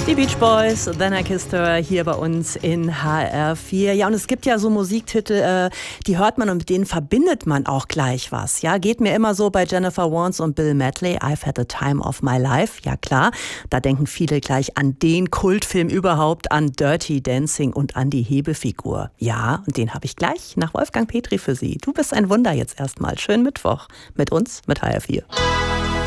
Die Beach Boys, Then I Kissed Her, hier bei uns in HR4. Ja, und es gibt ja so Musiktitel, die hört man und mit denen verbindet man auch gleich was. Ja, geht mir immer so bei Jennifer Warnes und Bill Medley, I've Had the Time of My Life. Ja klar, da denken viele gleich an den Kultfilm überhaupt, an Dirty Dancing und an die Hebefigur. Ja, und den habe ich gleich nach Wolfgang Petri für Sie. Du bist ein Wunder jetzt erstmal. Schönen Mittwoch mit uns, mit HR4.